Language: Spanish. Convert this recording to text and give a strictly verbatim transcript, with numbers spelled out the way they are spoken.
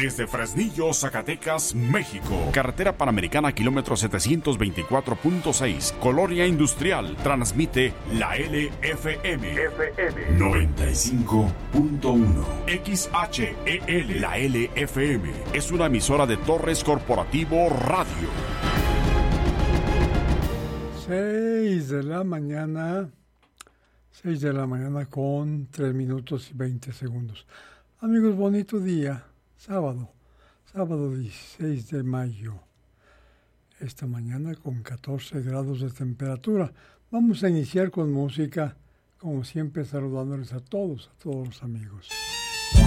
Desde Fresnillo, Zacatecas, México. Carretera Panamericana, kilómetro setecientos veinticuatro punto seis. Colonia Industrial. Transmite la L F M. F M noventa y cinco punto uno. X H E L. La L F M es una emisora de Torres Corporativo Radio. Seis de la mañana. Seis de la mañana con tres minutos y veinte segundos. Amigos, bonito día. Sábado, sábado dieciséis de mayo, esta mañana con catorce grados de temperatura. Vamos a iniciar con música, como siempre saludándoles a todos, a todos los amigos.